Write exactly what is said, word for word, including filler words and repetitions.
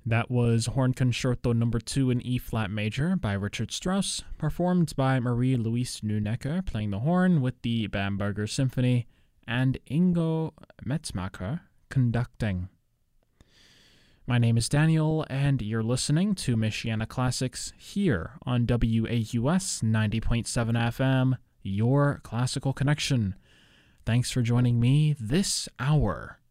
That was Horn Concerto number two in E-flat major by Richard Strauss, performed by Marie-Louise Neunecker playing the horn with the Bamberger Symphony, and Ingo Metzmacher conducting. My name is Daniel, and you're listening to Michiana Classics here on W A U S ninety point seven F M, your classical connection. Thanks for joining me this hour.